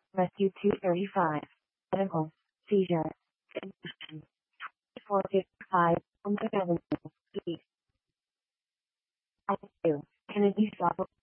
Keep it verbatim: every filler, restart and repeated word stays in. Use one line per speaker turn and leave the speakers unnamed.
Rescue two thirty-five. Medical. Seizure. Condition. four fifty-five. Avenue. East. I two. Kennedy Stop.